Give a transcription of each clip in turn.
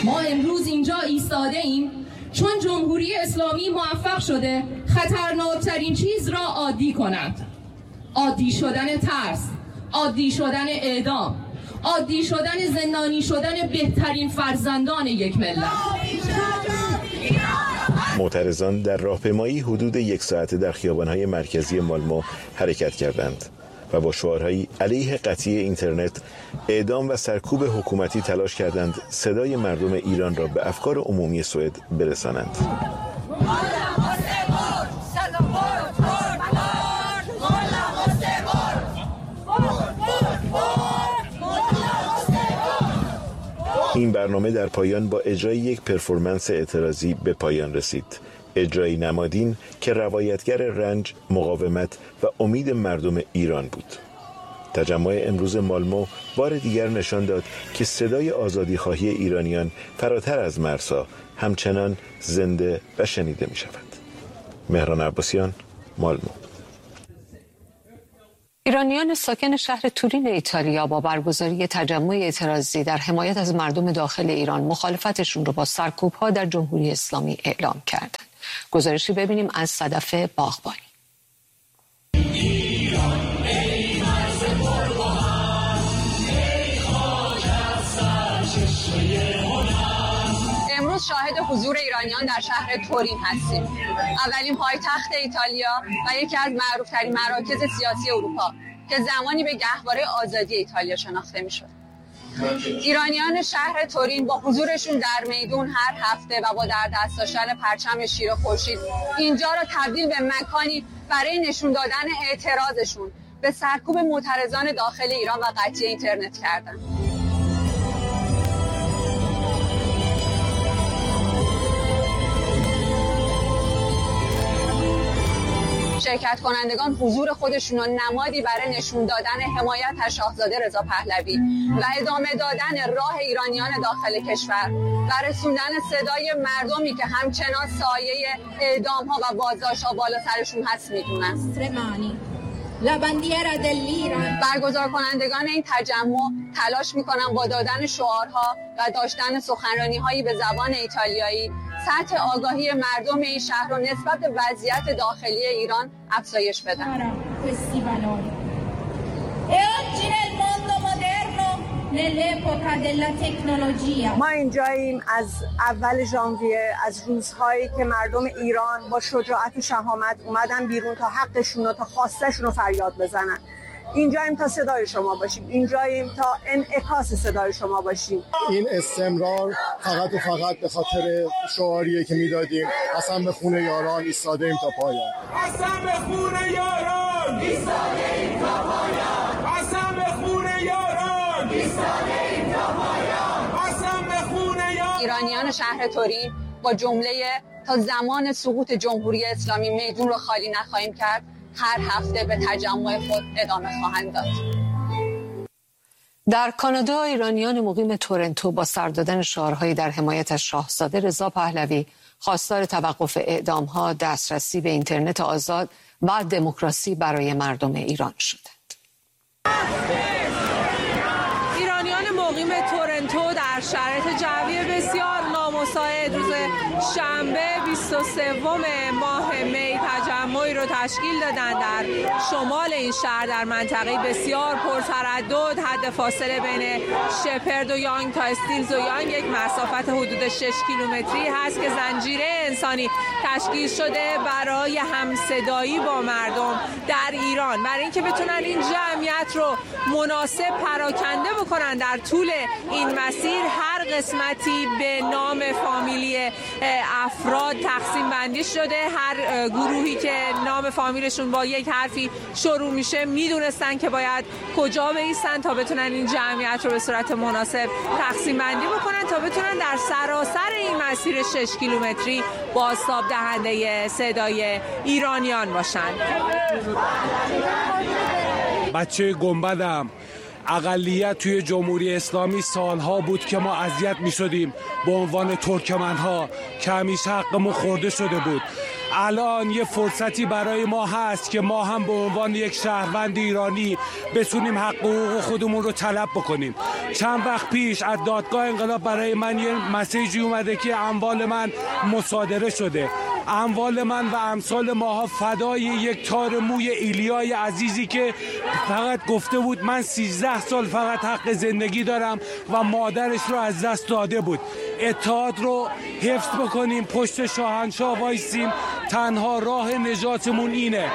ما امروز اینجا ایستاده ایم چون جمهوری اسلامی موفق شده خطرناکترین چیز را عادی کند. عادی شدن ترس، عادی شدن اعدام، عادی شدن زندانی شدن بهترین فرزندان یک ملت. معترضان در راهپیمایی حدود 1 ساعته در خیابان‌های مرکزی مالمو حرکت کردند و با شعارهایی علیه قطعی اینترنت، اعدام و سرکوب حکومتی تلاش کردند صدای مردم ایران را به افکار عمومی سوئد برسانند. این برنامه در پایان با اجرای یک پرفورمنس اعتراضی به پایان رسید. اجرای نمادین که روایتگر رنج، مقاومت و امید مردم ایران بود. تجمع امروز مالمو بار دیگر نشان داد که صدای آزادیخواهی ایرانیان فراتر از مرزها همچنان زنده و شنیده می شود. مهران عباسیان، مالمو. ایرانیان ساکن شهر تورین ایتالیا با برگزاری تجمع اعتراضی در حمایت از مردم داخل ایران مخالفتشون رو با سرکوب‌ها در جمهوری اسلامی اعلام کردند. گزارشی ببینیم از صدف باغبانی. امروز شاهد حضور ایرانیان در شهر تورین هستیم. اولین پایتخت ایتالیا و یکی از معروفترین مراکز سیاسی اروپا که زمانی به گهواره آزادی ایتالیا شناخته میشد. ایرانیان شهر تورین با حضورشون در میدون هر هفته و با در دست داشتن پرچم شیر خورشید اینجا را تبدیل به مکانی برای نشون دادن اعتراضشون به سرکوب معترضان داخل ایران و قطعی اینترنت کردند. شرکت کنندگان حضور خودشون رو نمادی برای نشون دادن حمایت از شاهزاده رضا پهلوی و ادامه دادن راه ایرانیان داخل کشور و رسوندن صدای مردمی که همچنان سایه اعدام‌ها و بازداشت‌ها بالا سرشون هست میدونن. برگزار کنندگان این تجمع تلاش میکنن با دادن شعارها و داشتن سخنرانی‌هایی به زبان ایتالیایی سطح آگاهی مردم این شهر رو نسبت به وضعیت داخلی ایران افزایش بدن. ما اینجاییم از اول ژانویه، از روزهایی که مردم ایران با شجاعت و شهامت اومدن بیرون تا حقشون و تا خواستشون رو فریاد بزنن. اینجاییم تا صدای شما باشیم، اینجاییم تا انعکاس صدای شما باشیم. این استمرار فقط و فقط به خاطر شعاریه که میدادیم قسم به خون یاران ایستادیم تا پایان. قسم به خون یاران ایستادیم تا پایان. قسم به خون یاران ایستادیم تا پایان. قسم به خون یاران. ایرانیان شهر تورین با جمله تا زمان سقوط جمهوری اسلامی میدون رو خالی نخواهیم کرد هر هفته به تجمع خود ادامه خواهند داد. در کانادا ایرانیان مقیم تورنتو با سر دادن شعارهایی در حمایت از شاهزاده رضا پهلوی خواستار توقف اعدام‌ها، دسترسی به اینترنت آزاد و دموکراسی برای مردم ایران شدند. ایرانیان مقیم تورنتو در شرایط جوی بسیار نامساعد روز شنبه 23 ماه می تجمعی رو تشکیل دادن در شمال این شهر در منطقه بسیار پرتردد. حد فاصله بین شپرد و یانگ تا استیلز و یانگ یک مسافت حدود 6 کیلومتری هست که زنجیره انسانی تشکیل شده برای همصدایی با مردم در ایران، برای اینکه بتونن این جمعیت رو مناسب پراکنده بکنن در طول این مسیر. هر قسمتی به نام فامیلی افراد تقسیم بندی شده. هر گروهی که نام فامیلشون با یک حرفی شروع میشه میدونستن که باید کجا بایستن تا بتونن این جمعیت رو به صورت مناسب تقسیم بندی بکنن تا بتونن در سراسر این مسیر 6 کیلومتری بازتاب دهنده صدای ایرانیان باشن. بچه گنبدم اقلیت توی جمهوری اسلامی سالها بود که ما اذیت می‌شدیم به عنوان ترکمن‌ها که همیشه حقمون خورده شده بود. الان یه فرصتی برای ما هست که ما هم به عنوان یک شهروند ایرانی بتونیم حق حقوق خودمون رو طلب بکنیم. چند وقت پیش از دادگاه انقلاب برای من یه مسیجی اومده که اموال من مصادره شده. اموال من و امثال ماها فدای یک تار موی ایلیای عزیزی که فقط گفته بود من 13 سال فقط حق زندگی دارم و مادرش رو از دست داده بود. اتحاد رو حفظ بکنیم، پشت شاهنشاه وایسیم، تنها راه نجاتمون اینه.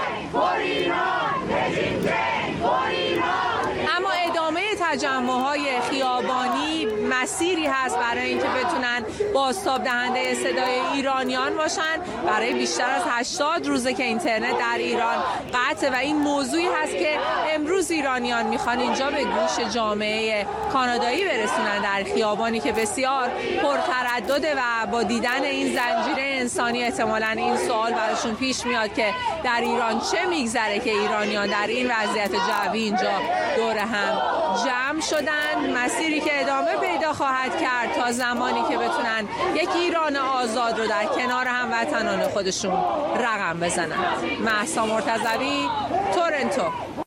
اما ادامه تجمع‌های خیابانی مسیری هست برای اینکه بتونن بازتاب دهنده صدای ایرانیان باشن. برای بیشتر از 80 روزه که اینترنت در ایران قطعه و این موضوعی هست که امروز ایرانیان میخوان اینجا به گوش جامعه کانادایی برسونن در خیابانی که بسیار پرتردده و با دیدن این زنجیره انسانی احتمالاً این سوال براشون پیش میاد که در ایران چه میگذره که ایرانیان در این وضعیت جوی اینجا دور هم جمع شدن. مسیری که ادامه پیدا خواهد کرد تا زمانی که بتونن یک ایران آزاد رو در کنار هموطنان خودشون رقم بزنن. مهسا مرتضوی، تورنتو.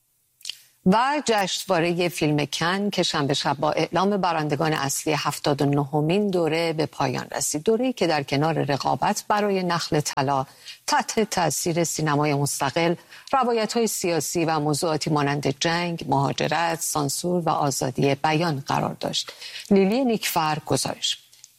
و جشنواره فیلم کن که شنبه شب با اعلام برندگان اصلی 79مین دوره به پایان رسید. دوره‌ای که در کنار رقابت برای نخل طلا تحت تاثیر سینمای مستقل، روایت‌های سیاسی و موضوعاتی مانند جنگ، مهاجرت، سانسور و آزادی بیان قرار داشت. لیلی نیکفر گزارش.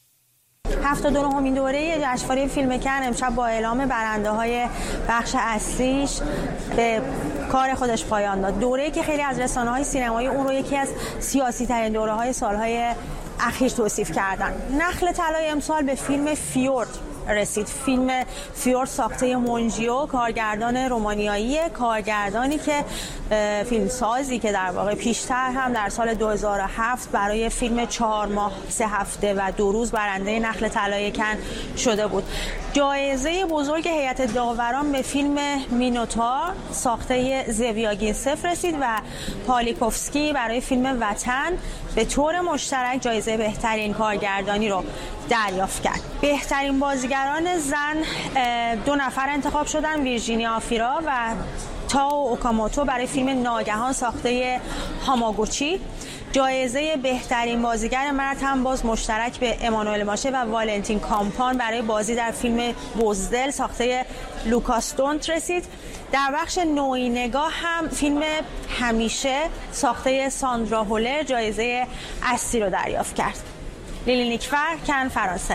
79مین دوره جشنواره فیلم کن امشب با اعلام برنده‌های بخش اصلیش به کار خودش پایان داد. دوره‌ای که خیلی از رسانه‌های سینمایی اون رو یکی از سیاسی‌ترین دوره‌های سال‌های اخیر توصیف کردن. نخل طلای امسال به فیلم فیورد رسید. فیلم فیورد ساخته مونجیو، کارگردان رومانیایی، کارگردانی که فیلمسازی که در واقع پیشتر هم در سال 2007 برای فیلم 4 ماه 3 هفته و 2 روز برنده نخل طلای کن شده بود. جایزه بزرگ هیئت داوران به فیلم مینوتار ساخته زویاگینسف رسید و پالیکوفسکی برای فیلم وطن به طور مشترک جایزه بهترین کارگردانی رو دریافت کرد. بهترین بازیگران زن 2 نفر انتخاب شدن: ویرجینیا آفیرا و تاو اوکاموتو برای فیلم ناگهان ساخته هاماگوچی. جایزه بهترین بازیگر مرد هم باز مشترک به امانوئل ماشه و والنتین کامپان برای بازی در فیلم بزدل ساخته لوکاس دونت رسید. در بخش نوعی نگاه هم فیلم همیشه ساخته ساندرا هولر جایزه اصلی رو دریافت کرد. لیلی نیکفر، کن، فرانسه.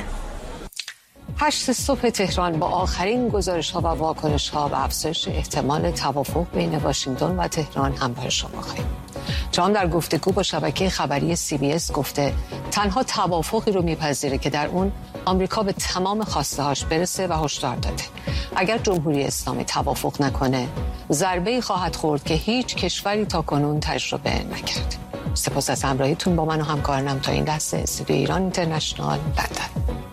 8 صبح تهران با آخرین گزارش‌ها و واکنش‌ها و افزایش احتمال توافق بین واشنگتن و تهران همراه شما خواهیم. ترامپ در گفتگو با شبکه خبری CBS گفته تنها توافقی رو میپذیره که در اون آمریکا به تمام خواسته‌هاش برسه و هشدار داده اگر جمهوری اسلامی توافق نکنه ضربه‌ای خواهد خورد که هیچ کشوری تاکنون تجربه نکرد. سپاس از همراهیتون با من و همکارانم تا این لحظه. استودیو ایران اینترنشنال، لندن.